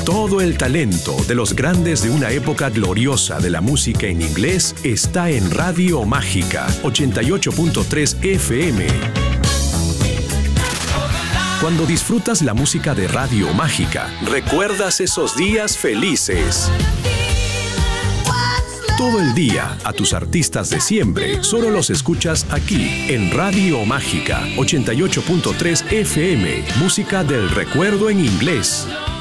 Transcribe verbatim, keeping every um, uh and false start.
Todo el talento de los grandes de una época gloriosa de la música en inglés está en Radio Mágica ochenta y ocho punto tres F M. Cuando disfrutas la música de Radio Mágica, recuerdas esos días felices. Todo el día, a tus artistas de siempre, solo los escuchas aquí, en Radio Mágica ochenta y ocho punto tres F M. Música del recuerdo en inglés.